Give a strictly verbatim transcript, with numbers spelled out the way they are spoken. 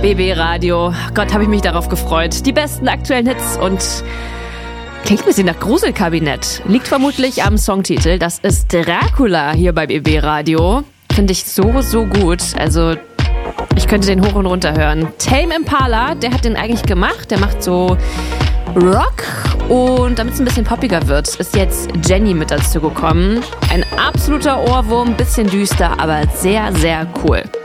B B Radio. Gott, habe ich mich darauf gefreut. Die besten aktuellen Hits und klingt ein bisschen nach Gruselkabinett. Liegt vermutlich am Songtitel. Das ist Dracula hier bei B B Radio. Finde ich so, so gut. Also ich könnte den hoch und runter hören. Tame Impala, der hat den eigentlich gemacht. Der macht so Rock. Und damit es ein bisschen poppiger wird, ist jetzt Jenny mit dazu gekommen. Ein absoluter Ohrwurm, bisschen düster, aber sehr, sehr cool.